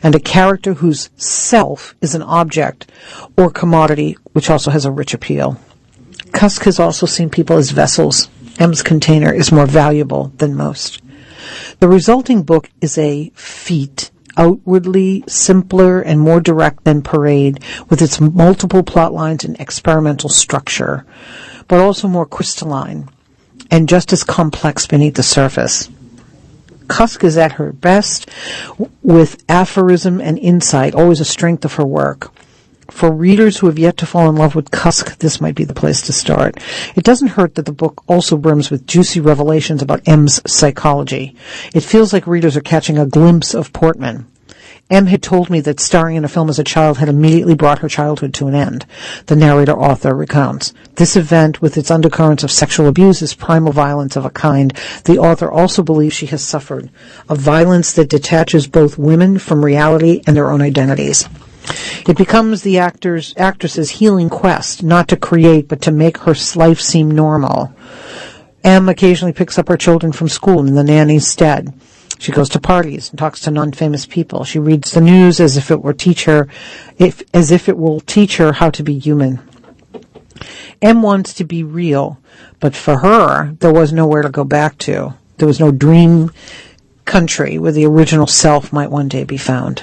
and a character whose self is an object or commodity, which also has a rich appeal. Cusk has also seen people as vessels. M's container is more valuable than most. The resulting book is a feat, outwardly simpler and more direct than Parade, with its multiple plot lines and experimental structure, but also more crystalline and just as complex beneath the surface. Cusk is at her best with aphorism and insight, always a strength of her work. For readers who have yet to fall in love with Cusk, this might be the place to start. It doesn't hurt that the book also brims with juicy revelations about M's psychology. It feels like readers are catching a glimpse of Portman. M had told me that starring in a film as a child had immediately brought her childhood to an end, the narrator-author recounts. This event, with its undercurrents of sexual abuse, is primal violence of a kind the author also believes she has suffered, a violence that detaches both women from reality and their own identities. It becomes the actress's healing quest, not to create, but to make her life seem normal. M occasionally picks up her children from school in the nanny's stead. She goes to parties and talks to non-famous people. She reads the news as if it will teach her how to be human. M wants to be real, but for her, there was nowhere to go back to. There was no dream country where the original self might one day be found.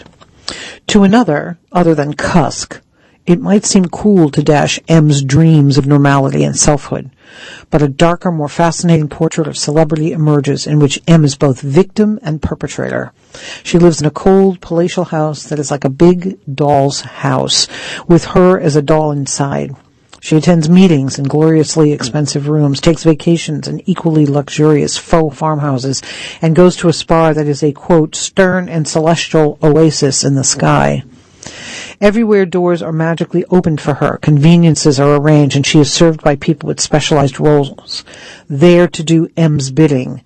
To another, other than Cusk, it might seem cruel to dash M's dreams of normality and selfhood, but a darker, more fascinating portrait of celebrity emerges in which M is both victim and perpetrator. She lives in a cold, palatial house that is like a big doll's house, with her as a doll inside. She attends meetings in gloriously expensive rooms, takes vacations in equally luxurious faux farmhouses, and goes to a spa that is a, quote, stern and celestial oasis in the sky. Everywhere doors are magically opened for her, conveniences are arranged, and she is served by people with specialized roles, there to do M's bidding.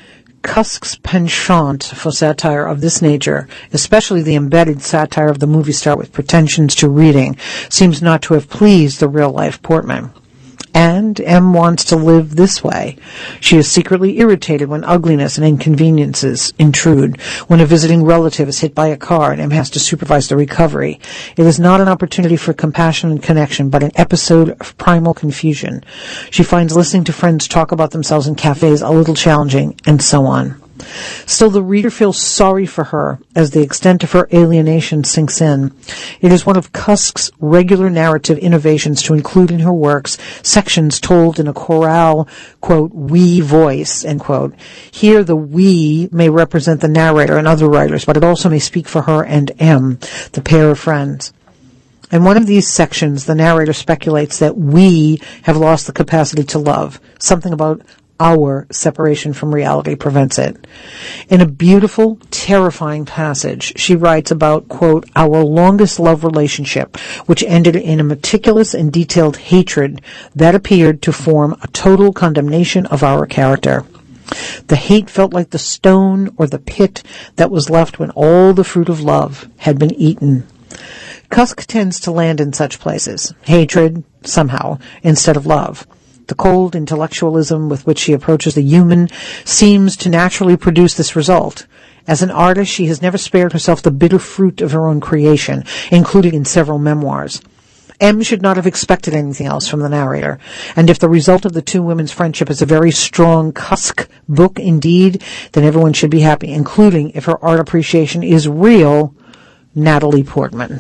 Cusk's penchant for satire of this nature, especially the embedded satire of the movie star with pretensions to reading, seems not to have pleased the real-life Portman. And M wants to live this way. She is secretly irritated when ugliness and inconveniences intrude, when a visiting relative is hit by a car and M has to supervise the recovery. It is not an opportunity for compassion and connection, but an episode of primal confusion. She finds listening to friends talk about themselves in cafes a little challenging, and so on. Still, the reader feels sorry for her as the extent of her alienation sinks in. It is one of Cusk's regular narrative innovations to include in her works sections told in a chorale, quote, we voice, end quote. Here the we may represent the narrator and other writers, but it also may speak for her and M, the pair of friends. In one of these sections, the narrator speculates that we have lost the capacity to love, something about our separation from reality prevents it. In a beautiful, terrifying passage, she writes about, quote, our longest love relationship, which ended in a meticulous and detailed hatred that appeared to form a total condemnation of our character. The hate felt like the stone or the pit that was left when all the fruit of love had been eaten. Cusk tends to land in such places, hatred, somehow, instead of love. The cold intellectualism with which she approaches the human seems to naturally produce this result. As an artist, she has never spared herself the bitter fruit of her own creation, including in several memoirs. M should not have expected anything else from the narrator, and if the result of the two women's friendship is a very strong Cusk book indeed, then everyone should be happy, including, if her art appreciation is real, Natalie Portman.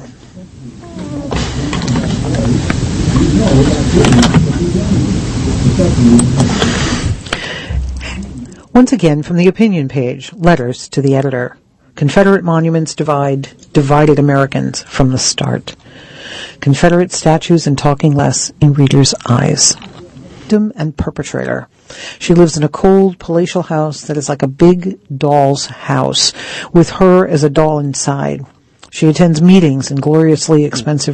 Once again, from the opinion page, letters to the editor. Confederate monuments divided Americans from the start. Confederate statues and talking less in readers' eyes. Victim and perpetrator. She lives in a cold, palatial house that is like a big doll's house, with her as a doll inside. She attends meetings in gloriously expensive